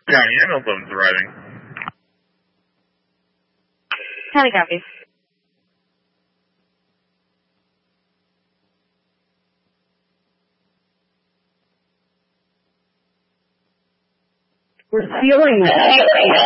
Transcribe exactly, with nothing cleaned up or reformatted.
County ambulance is arriving. County copy. We're sealing this.